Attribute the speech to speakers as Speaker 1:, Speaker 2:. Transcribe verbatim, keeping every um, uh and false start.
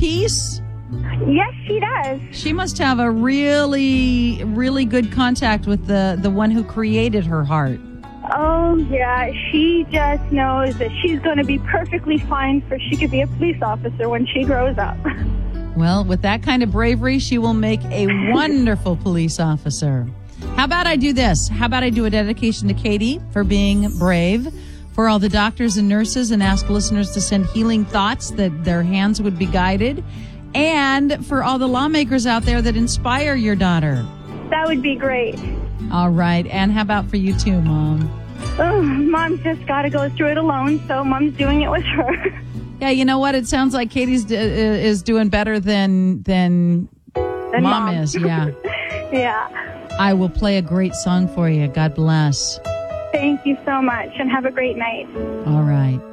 Speaker 1: peace?
Speaker 2: Yes, she does.
Speaker 1: She must have a really, really good contact with the, the one who created her heart.
Speaker 2: Oh, yeah. She just knows that she's going to be perfectly fine for she could be a police officer when she grows up.
Speaker 1: Well, with that kind of bravery, she will make a wonderful police officer. How about I do this? How about I do a dedication to Katie for being brave, for all the doctors and nurses, and ask listeners to send healing thoughts that their hands would be guided, and for all the lawmakers out there that inspire your daughter.
Speaker 2: That would be great.
Speaker 1: All right. And how about for you too, Mom?
Speaker 2: Oh, Mom's just got to go through it alone, so Mom's doing it with her.
Speaker 1: Yeah, you know what? It sounds like Katie's d- is doing better than than,
Speaker 2: Than
Speaker 1: Mom,
Speaker 2: Mom.
Speaker 1: is. Yeah.
Speaker 2: Yeah.
Speaker 1: I will play a great song for you. God bless.
Speaker 2: Thank you so much, and have a great night.
Speaker 1: All right.